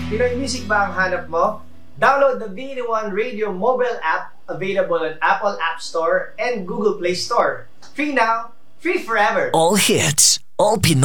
Pinoy Music ba ang hanap mo? Download the VN1 Radio mobile app available on Apple App Store and Google Play Store. Free now, free forever. All hits, all Pinoy